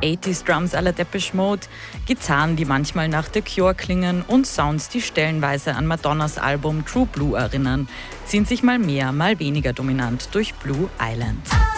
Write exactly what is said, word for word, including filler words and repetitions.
achtziger Drums à la Depeche Mode, Gitarren, die manchmal nach The Cure klingen und Sounds, die stellenweise an Madonnas Album True Blue erinnern, ziehen sich mal mehr, mal weniger dominant durch Blue Island.